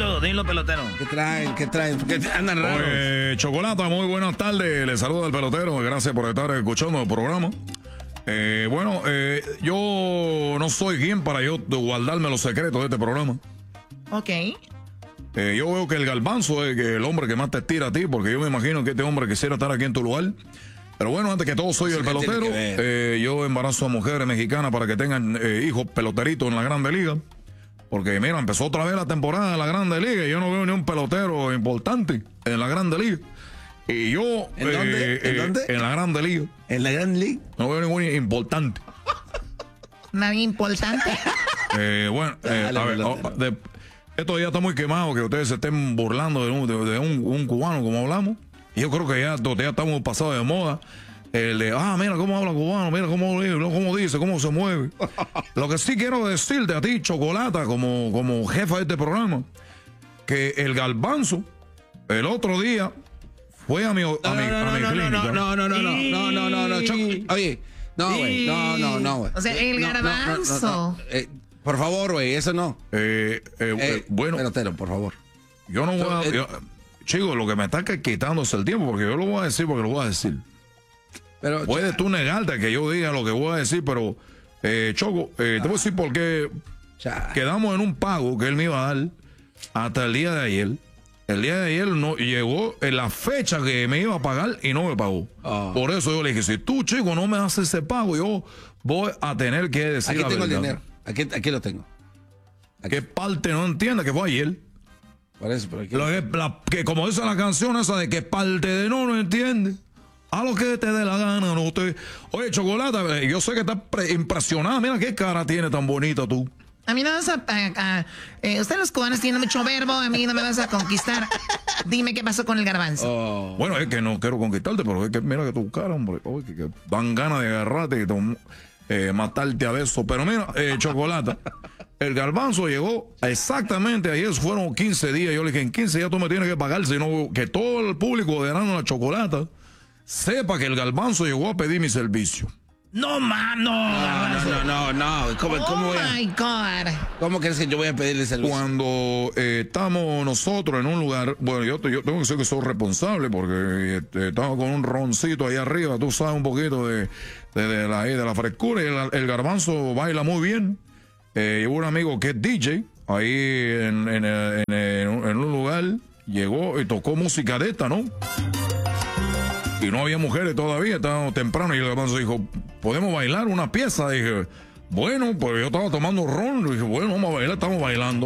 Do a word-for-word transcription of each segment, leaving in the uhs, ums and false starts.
pelotero, dilo, pelotero. ¿Qué traen? ¿Qué traen? ¿Por qué andan raros? Oye, Chocolata, muy buenas tardes. Les saluda el pelotero. Gracias por estar escuchando el programa. Eh, bueno, eh, yo no soy quien para yo guardarme los secretos de este programa. Ok. Eh, yo veo que el Garbanzo es el hombre que más te estira a ti, porque yo me imagino que este hombre quisiera estar aquí en tu lugar. Pero bueno, antes que todo, soy el pelotero. Eh, yo embarazo a mujeres mexicanas para que tengan eh, hijos peloteritos en la Grande Liga. Porque, mira, empezó otra vez la temporada de la Grande Liga y yo no veo ni un pelotero importante en la Grande Liga. Y yo... ¿En dónde? Eh, ¿En eh, dónde? En la Grande Liga. ¿En la Grande Liga? No veo ningún importante. Nadie importante. Eh, bueno, eh, Dale, a ver, oh, de, esto ya está muy quemado, que ustedes se estén burlando de un, de, de un, un cubano como hablamos. Y yo creo que ya, ya estamos pasados de moda. El de, ah, mira cómo habla cubano, mira cómo, cómo dice, cómo se mueve. Lo que sí quiero decirte a ti, Chocolata, como, como jefa de este programa, que el Garbanzo, el otro día, fue a mi, a mi, No, a mi no, clínica. no, no, no, no, no, no, no, no, no, Choco. Oye, no, güey, no, no, no, güey. O sea, el No, no, no, no, Garbanzo. no, no. Eh, por favor, güey, eso no. Eh, eh, Eh, bueno, pelotero, por favor. yo no voy a... eh, yo- Chico, lo que me está quitando es el tiempo, porque yo lo voy a decir porque lo voy a decir. Pero, Puedes tú negarte que yo diga lo que voy a decir, pero, eh, Choco, eh, te voy a decir por qué cha, quedamos en un pago que él me iba a dar hasta el día de ayer. El día de ayer no llegó en la fecha que me iba a pagar y no me pagó. Oh. Por eso yo le dije, si tú, chico, no me haces ese pago, yo voy a tener que decir aquí la tengo el verdad. dinero. Aquí, aquí lo tengo. ¿Qué parte no entiende que fue ayer? Por eso, pero aquí. Lo que, la- que como dice la canción esa de que parte de no, no entiende. A lo que te dé la gana, no te... Oye, Chocolata, yo sé que estás pre- impresionada. Mira qué cara tiene tan bonita tú. A mí no vas a... a- a- eh, ustedes los cubanos tienen mucho verbo, a mí no me vas a conquistar. Dime qué pasó con el Garbanzo. Oh. Bueno, es que no quiero conquistarte, pero es que mira que tu cara, hombre. Oye, que, que dan ganas de agarrarte y tom- eh, matarte a besos. Pero mira, eh, Chocolata, el Garbanzo llegó exactamente ayer, fueron quince días. Yo le dije, en quince días tú me tienes que pagar, sino que todo el público de Erasmo la Chocolata sepa que el Garbanzo llegó a pedir mi servicio. No, mano. No, no, no, no. ¿Cómo, cómo, Oh voy a- my God. ¿Cómo crees que yo voy a pedirle servicio? Cuando eh, estamos nosotros en un lugar, bueno, yo, te- yo tengo que decir que soy responsable porque este, estaba con un roncito ahí arriba, tú sabes un poquito de, de, de la, de la frescura y el, el Garbanzo baila muy bien. Eh, llevo un amigo que es D J ahí en, en, en, en- en un lugar, llegó y tocó música de esta, ¿no? Y no había mujeres todavía, estábamos temprano y el Garbanzo dijo, ¿podemos bailar una pieza? Dije, bueno, pues yo estaba tomando ron, dije, bueno, vamos a bailar, estamos bailando.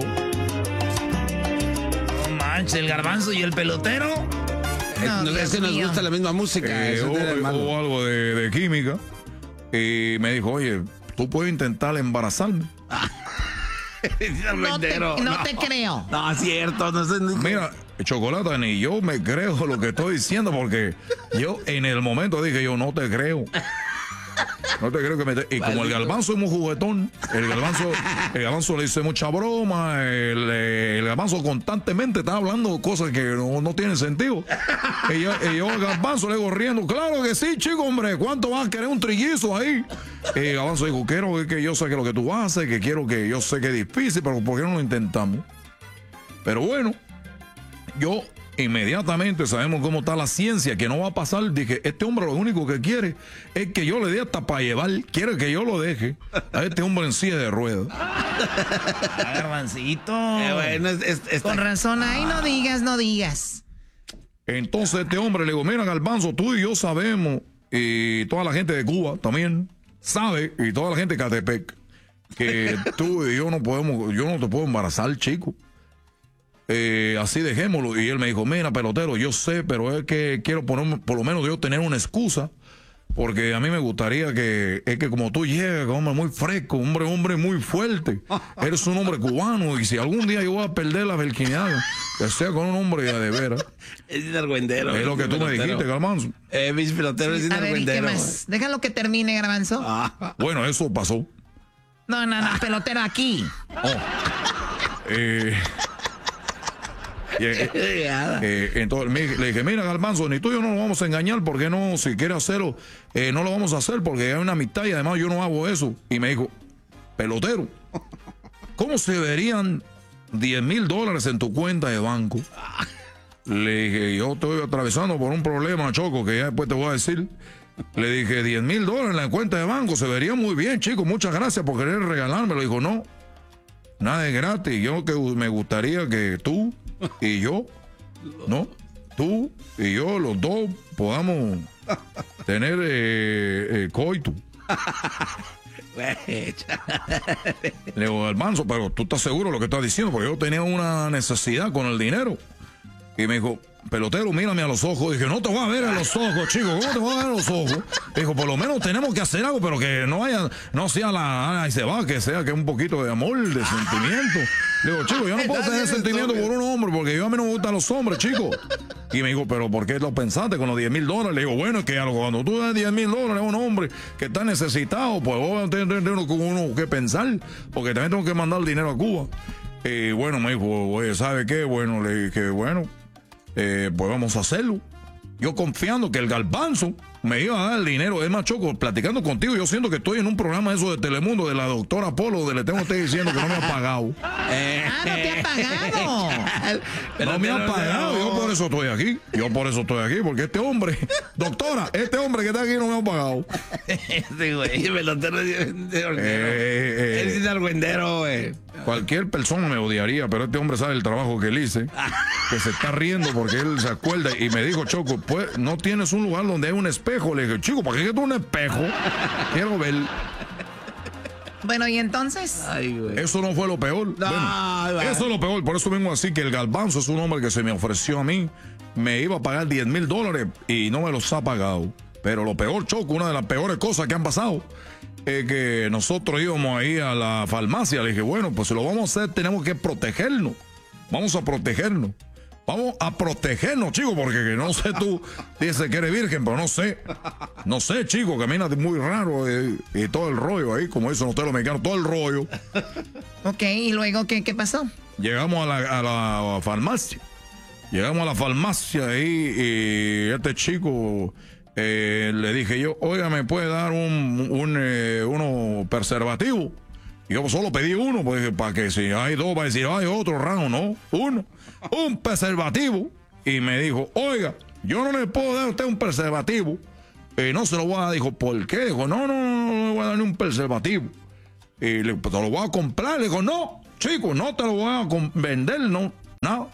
No manches, el Garbanzo y el pelotero. Eh, No, no, es Dios que nos mío. gusta la misma música. Eh, eso hubo, es malo. hubo algo de, de química y me dijo, oye, tú puedes intentar embarazarme. No te, no te creo. No, es cierto. No sé, no- Mira, Chocolata, ni yo me creo lo que estoy diciendo porque yo en el momento dije, yo no te creo. No te creo que me... te-". Y como el Garbanzo es muy juguetón, el Garbanzo, el Garbanzo le dice mucha broma, el, el Garbanzo constantemente está hablando cosas que no, no tienen sentido. Y yo, y yo al Garbanzo le digo riendo, claro que sí, chico, hombre, ¿cuánto vas a querer un trillizo ahí? Y el Garbanzo dijo, quiero que, que yo sé que lo que tú haces, que quiero que yo sé que es difícil, pero ¿por qué no lo intentamos? Pero bueno, yo inmediatamente sabemos cómo está la ciencia, que no va a pasar. Dije, este hombre lo único que quiere es que yo le dé hasta para llevar, quiere que yo lo deje a este hombre en silla de ruedas. Ah, Garbancito. Eh, bueno, es- es- está- Con razón, ay, no digas, no digas. Entonces este hombre le digo, mira Garbanzo, tú y yo sabemos, y toda la gente de Cuba también sabe, y toda la gente de Catepec, que tú y yo no podemos, yo no te puedo embarazar, chico. Eh, así dejémoslo. Y él me dijo, mira, pelotero, yo sé, pero es que quiero poner, por lo menos yo tener una excusa, porque a mí me gustaría que, es que como tú llegas, hombre muy fresco, hombre, hombre muy fuerte, eres un hombre cubano, y si algún día yo voy a perder la virginidad, que sea con un hombre de veras. Es sinargüendero. Es lo que tú me dijiste, Garbanzo. Eh, mis peloteros es A ver, ¿y qué sinargüendero. más? Déjalo que termine, Garbanzo. Ah, Bueno, eso pasó. No, no, no, pelotero aquí. Eh, y, eh, eh, entonces me- le dije, mira Garbanzo, ni tú y yo no lo vamos a engañar, porque no, si quieres hacerlo, eh, no lo vamos a hacer porque hay una amistad y además yo no hago eso. Y me dijo, pelotero, ¿cómo se verían diez mil dólares en tu cuenta de banco. Le dije, yo estoy atravesando por un problema, Choco, que ya después te voy a decir. Le dije, diez mil dólares en la cuenta de banco, se vería muy bien, chico, muchas gracias por querer regalármelo. Dijo, no, nada es gratis. Yo que me gustaría que tú y yo, ¿no? Tú y yo, los dos, podamos tener eh, eh, coito. Le digo, Garbanzo, pero tú estás seguro de lo que estás diciendo, porque yo tenía una necesidad con el dinero. Y me dijo, pelotero, mírame a los ojos. Dije, no te voy a ver a los ojos, chico, ¿cómo te voy a ver a los ojos? Dijo, por lo menos tenemos que hacer algo, pero que no haya, no sea la, ay, se va, que sea que un poquito de amor, de sentimiento. Le digo, chico, yo no puedo tener sentimiento por un hombre, porque yo a mí no me gustan los hombres, chico. Y me dijo, pero ¿por qué lo pensaste con los diez mil dólares? Le digo, bueno, es que cuando tú das diez mil dólares a un hombre que está necesitado, pues vos tenés uno, uno que pensar, porque también tengo que mandar el dinero a Cuba. Y bueno, me dijo, oye, ¿sabe qué? Bueno, le dije, bueno, eh, pues vamos a hacerlo. Yo confiando que el Garbanzo me iba a dar el dinero. Es más, Choco, platicando contigo, yo siento que estoy en un programa eso de Telemundo, de la doctora Polo, donde le tengo a usted diciendo que no me ha pagado. Eh, ah, no te ha pagado. No me ha pagado, yo por eso estoy aquí. Yo por eso estoy aquí, porque este hombre, doctora, este hombre que está aquí no me ha pagado. Sí, güey, el pelotero es de eh, Él es argüendero, güey. Cualquier persona me odiaría, pero este hombre sabe el trabajo que él hice, que se está riendo porque él se acuerda y me dijo, Choco, pues no tienes un lugar donde hay un espejo. Le dije, chico, ¿para qué es un espejo? Quiero ver. Bueno, ¿y entonces? Ay, güey. Eso no fue lo peor. No, bueno, eso es lo peor. Por eso vengo así, que el Garbanzo es un hombre que se me ofreció a mí. Me iba a pagar diez mil dólares y no me los ha pagado. Pero lo peor, Choco, una de las peores cosas que han pasado es que nosotros íbamos ahí a la farmacia. Le dije, bueno, pues si lo vamos a hacer, tenemos que protegernos. Vamos a protegernos. Vamos a protegernos, chico, porque no sé, tú dices que eres virgen, pero no sé. No sé, chico, caminas muy raro y, y todo el rollo ahí, como dicen ustedes los mexicanos, todo el rollo. Ok, ¿y luego qué, qué pasó? Llegamos a la, a la farmacia. Llegamos a la farmacia ahí y este chico eh, le dije yo, oiga, ¿me puede dar un, un eh, uno preservativo? Y yo solo pedí uno, pues, para que si hay dos, va a decir, hay otro round, no, uno. Un preservativo. Y me dijo, oiga, yo no le puedo dar a usted un preservativo. Y no se lo voy a dar. Dijo, ¿por qué? Dijo, no, no, no, no le voy a dar ni un preservativo. Y le, pues, te lo voy a comprar. Le dijo, no, chico, no te lo voy a vender, no, nada.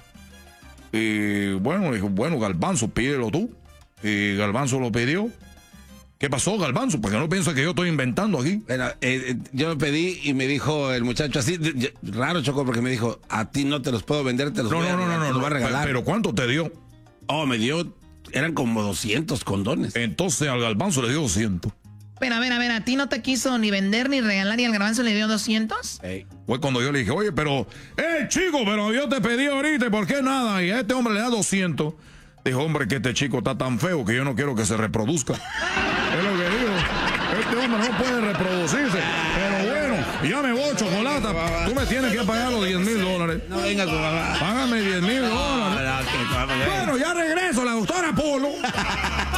Y bueno, dijo, bueno, Garbanzo, pídelo tú. Y Garbanzo lo pidió. ¿Qué pasó, Garbanzo? Porque no piensa que yo estoy inventando aquí. Bueno, eh, yo lo pedí y me dijo el muchacho así, yo, raro, Choco, porque me dijo, a ti no te los puedo vender, te los no, voy a, no, no, no, te los no, voy a regalar. Pero ¿cuánto te dio? Oh, me dio, eran como doscientos condones. Entonces al Garbanzo le dio doscientos. Pero a ver, a ver, ¿a ti no te quiso ni vender ni regalar y al Garbanzo le dio doscientos? Hey. Fue cuando yo le dije, oye, pero, eh, chico, pero yo te pedí ahorita, ¿y por qué nada? Y a este hombre le da doscientos. Dijo, hombre, que este chico está tan feo que yo no quiero que se reproduzca. Es lo que digo. Este hombre no puede reproducirse. Pero bueno, ya me voy, Chocolata. Tú me tienes que pagar los diez mil dólares. No venga con mamá. Págame diez mil dólares. No, no, que- Bueno, ya regreso, la doctora Polo.